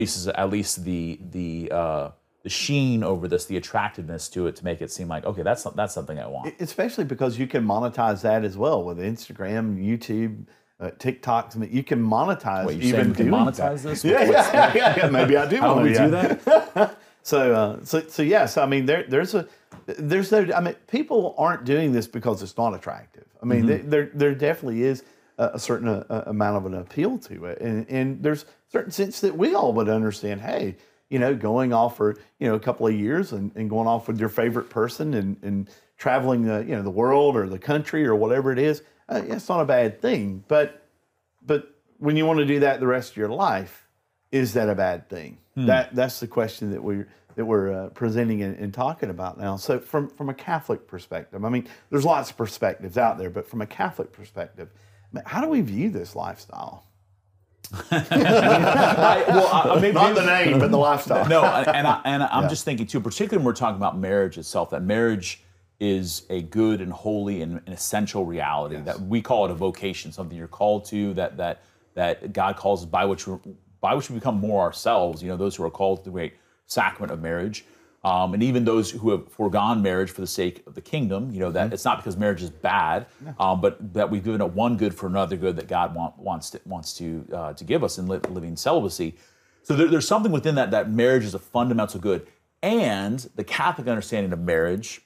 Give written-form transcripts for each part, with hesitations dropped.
at least the sheen over this, the attractiveness to it, to make it seem like, okay, that's something I want. Especially because you can monetize that as well with Instagram, YouTube, TikTok. You can monetize. Wait, you're saying we can monetize this? Yeah. Maybe I do. How do we do that? So yes. I mean, there's no. I mean, people aren't doing this because it's not attractive. I mean, there definitely is a certain amount of an appeal to it, and there's certain sense that we all would understand. Hey, going off for a couple of years and going off with your favorite person and traveling the world or the country or whatever it is, it's not a bad thing. But when you want to do that the rest of your life, is that a bad thing? That's the question that we're presenting and talking about now. So from a Catholic perspective, I mean, there's lots of perspectives out there, but from a Catholic perspective, how do we view this lifestyle? Not the name, but the lifestyle. No, and I'm just thinking too, particularly when we're talking about marriage itself, that marriage is a good and holy and an essential reality. Yes. That we call it a vocation, something you're called to, that God calls us, by which we become more ourselves. Those who are called to the great sacrament of marriage. And even those who have foregone marriage for the sake of the kingdom, that it's not because marriage is bad, but that we've given up one good for another good that God wants to give us in living celibacy. So there's something within that marriage is a fundamental good, and the Catholic understanding of marriage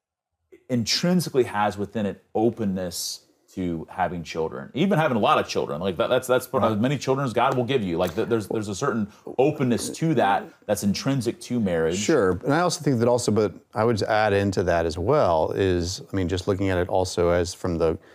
intrinsically has within it openness to having children, even having a lot of children. Like that's as many children as God will give you. Like there's a certain openness to that's intrinsic to marriage. Sure, and I also think that but I would add into that as well is, I mean, just looking at it also as from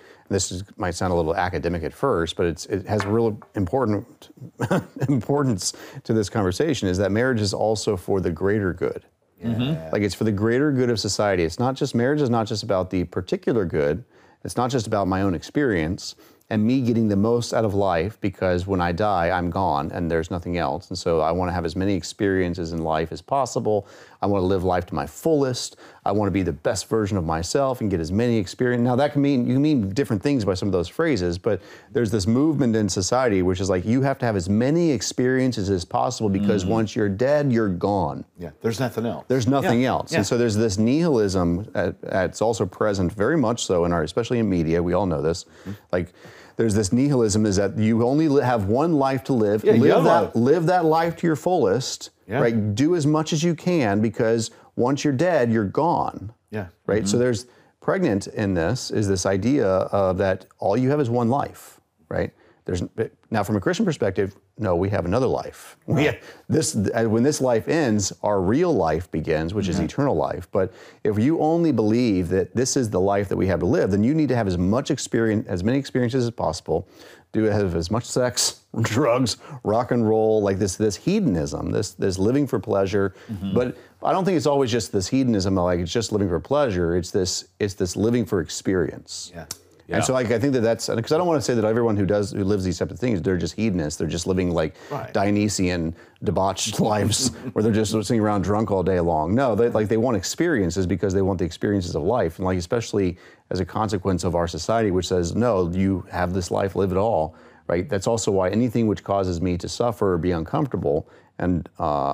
might sound a little academic at first, but it has real important importance to this conversation, is that marriage is also for the greater good. Yeah. Like it's for the greater good of society. Marriage is not just about the particular good. It's not just about my own experience and me getting the most out of life, because when I die, I'm gone and there's nothing else. And so I want to have as many experiences in life as possible. I want to live life to my fullest. I want to be the best version of myself and get as many experiences. Now that can mean different things by some of those phrases, but there's this movement in society which is like, you have to have as many experiences as possible because once you're dead, you're gone. Yeah, there's nothing else. There's nothing else. Yeah. And so there's this nihilism that's also present very much so especially in media. We all know this. Like, there's this nihilism is that you only have one life to live. Live that life to your fullest. Yeah. Right? Do as much as you can, because once you're dead, you're gone. Yeah. Right? Mm-hmm. So there's pregnant in this is this idea of that all you have is one life. Right? Now, from a Christian perspective, no, we have another life. Right. When this life ends, our real life begins, which is eternal life. But if you only believe that this is the life that we have to live, then you need to have as many experiences as possible, have as much sex, drugs, rock and roll, like this hedonism, this living for pleasure. Mm-hmm. But I don't think it's always just this hedonism, like it's just living for pleasure. It's this living for experience. Yeah. Yeah. And so I think that's, because I don't want to say that everyone who lives these type of things, they're just hedonists. They're just living like Dionysian, debauched lives where they're just sitting around drunk all day long. No, they want experiences because they want the experiences of life. And especially as a consequence of our society, which says, no, you have this life, live it all, right? That's also why anything which causes me to suffer or be uncomfortable, and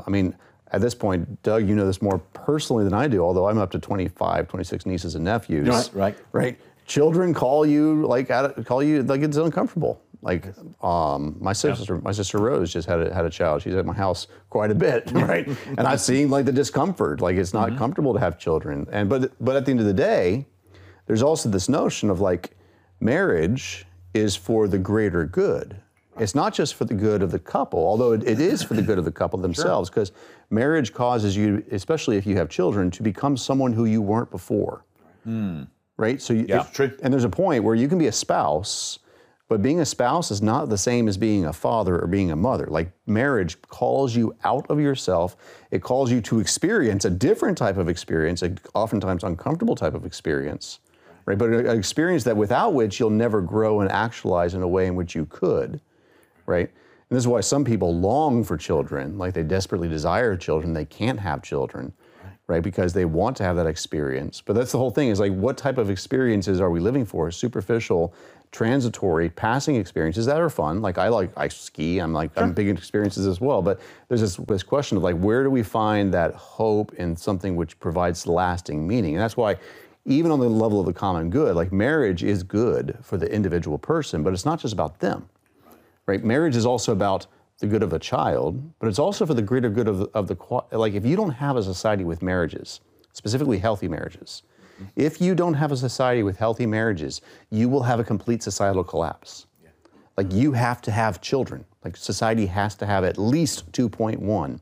at this point, Doug, you know this more personally than I do, although I'm up to 25, 26 nieces and nephews. Right. Children call you like it's uncomfortable. Like my sister Rose just had a child. She's at my house quite a bit, right? And I've seen like the discomfort. Like it's not comfortable to have children. But at the end of the day, there's also this notion of like marriage is for the greater good. It's not just for the good of the couple, although it is for the good of the couple themselves, because marriage causes you, especially if you have children, to become someone who you weren't before. Right? So it's true. And there's a point where you can be a spouse, but being a spouse is not the same as being a father or being a mother. Like marriage calls you out of yourself. It calls you to experience a different type of experience, an oftentimes uncomfortable type of experience, right? But an experience without which you'll never grow and actualize in a way in which you could, right? And this is why some people long for children, like they desperately desire children. They can't have children. right? Because they want to have that experience. But that's the whole thing, is like, what type of experiences are we living for? Superficial, transitory, passing experiences that are fun. Like I ski, I'm big into experiences as well. But there's this question of like, where do we find that hope in something which provides lasting meaning? And that's why, even on the level of the common good, like marriage is good for the individual person, but it's not just about them, right? Marriage is also about the good of a child, but it's also for the greater good of the like, if you don't have a society with marriages, specifically healthy marriages, if you don't have a society with healthy marriages, you will have a complete societal collapse. Yeah. Like, you have to have children. Like, society has to have at least 2.1.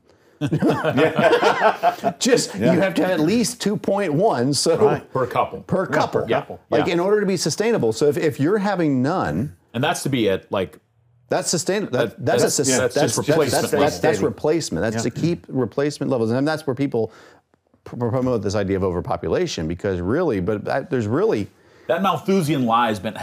You have to have at least 2.1. So per couple. Per couple. Yeah. Like, in order to be sustainable. So if you're having none, and that's to be at like. That's sustainable. That's replacement. That's replacement. That's to keep replacement levels, and that's where people promote this idea of overpopulation, because really, there's really that Malthusian lie has been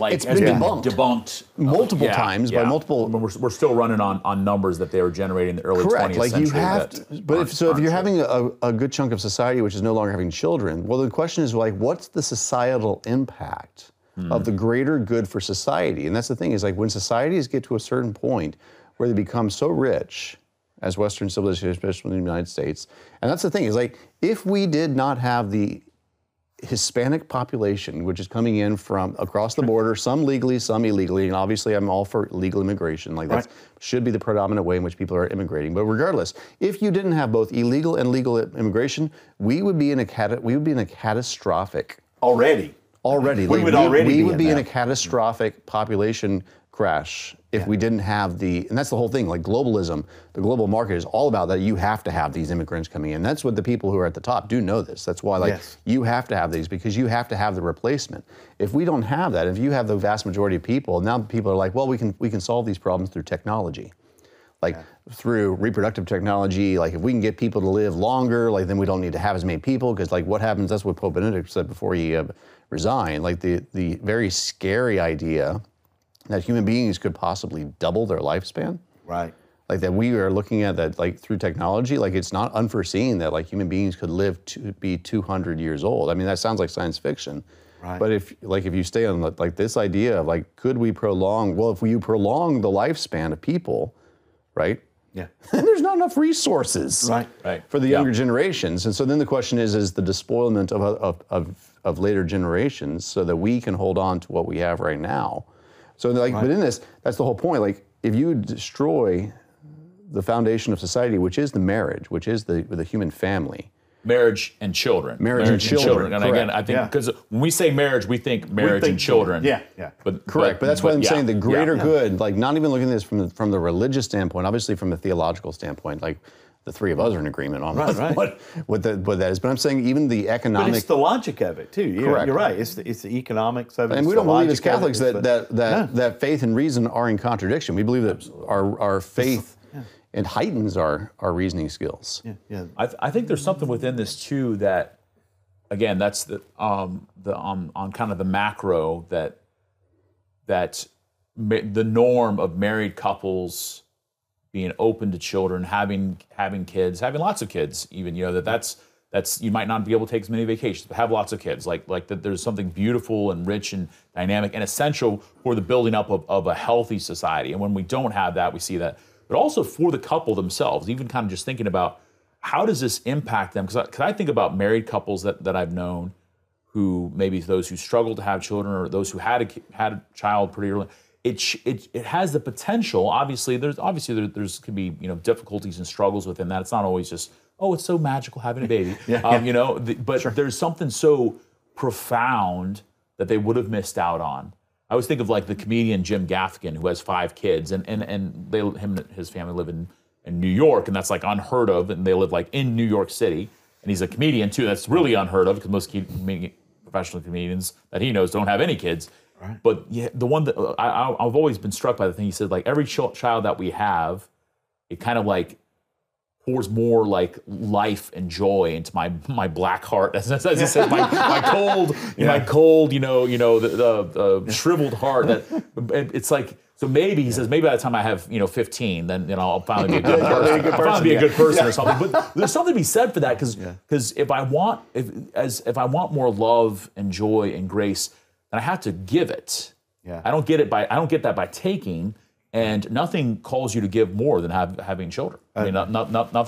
debunked multiple times by multiple. We're still running on numbers that they were generating in the early 20th like century. You have to, but if you're having a good chunk of society which is no longer having children, well, the question is like, what's the societal impact of the greater good for society? And that's the thing, is like, when societies get to a certain point where they become so rich, as Western civilization, especially in the United States, and that's the thing, is like, if we did not have the Hispanic population, which is coming in from across the border, some legally, some illegally, and obviously I'm all for legal immigration, like that should be the predominant way in which people are immigrating. But regardless, if you didn't have both illegal and legal immigration, we would be in a catastrophic already. We would be in a catastrophic population crash if we didn't have and that's the whole thing, like globalism, the global market is all about that. You have to have these immigrants coming in. That's what the people who are at the top do know this. That's why you have to have these, because you have to have the replacement. If we don't have that, if you have the vast majority of people, now people are like, well, we can solve these problems through technology. Like through reproductive technology, like if we can get people to live longer, like then we don't need to have as many people, because like what happens, that's what Pope Benedict said before he resigned, like the very scary idea that human beings could possibly double their lifespan. Right. Like that we are looking at that, like through technology, like it's not unforeseen that like human beings could live to be 200 years old. I mean, that sounds like science fiction. Right. But if you stay on like this idea of like, could we prolong, well, if you prolong the lifespan of people, right? Yeah. And there's not enough resources for the younger generations. And so then the question is the despoilment of later generations so that we can hold on to what we have right now. So like, but in this, that's the whole point. Like, if you destroy the foundation of society, which is the marriage, which is the human family. Marriage and children. Marriage and children. And again, I think because when we say marriage, we think marriage and children. Yeah. But that's what I'm saying. The greater good, like not even looking at this from the religious standpoint, obviously from the theological standpoint, like the three of us are in agreement on what that is. But I'm saying even the economic. But it's the logic of it too. You're right. It's the economics of it. And we don't believe as Catholics that faith and reason are in contradiction. We believe that our faith. It heightens our reasoning skills. Yeah. I think there's something within this too that, again, that's on kind of the macro that the norm of married couples being open to children, having kids, having lots of kids, even that's you might not be able to take as many vacations, but have lots of kids. Like that, there's something beautiful and rich and dynamic and essential for the building up of a healthy society. And when we don't have that, we see that. But also for the couple themselves, even kind of just thinking about how does this impact them? Because I think about married couples that I've known, who maybe those who struggle to have children or those who had a child pretty early. It has the potential. Obviously there's could be difficulties and struggles within that. It's not always just it's so magical having a baby. But there's something so profound that they would have missed out on. I always think of like the comedian Jim Gaffigan, who has 5 kids, and him and his family live in New York, and that's like unheard of, and they live like in New York City, and he's a comedian too. That's really unheard of because most professional comedians that he knows don't have any kids. Right. But the one that I've always been struck by the thing he said, like every child that we have, it kind of like pours more like life and joy into my black heart, as he said, my cold, the shriveled heart. That it's like So maybe he says, maybe by the time I have 15, then I'll finally be a good person. I'll finally be a good person or something. But there's something to be said for that because if I want more love and joy and grace, then I have to give it. Yeah. I don't get that by taking, and nothing calls you to give more than having children. I mean, nothing